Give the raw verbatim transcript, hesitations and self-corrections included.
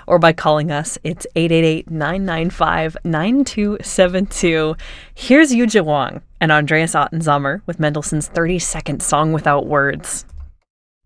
or by calling us. It's eight eight eight, nine nine five, nine two seven two. Here's Yuja Wang and Andreas Ottensommer with Mendelssohn's thirty-second Song Without Words.